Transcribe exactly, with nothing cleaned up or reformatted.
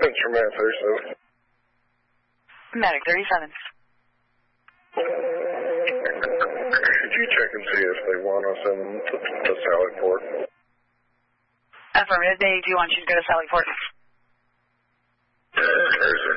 Traumatic thirty-seven. Medic thirty-seven. Could you check and see if they want us in the Sally Port? Affirmative, they do want you to go to Sally Port. There's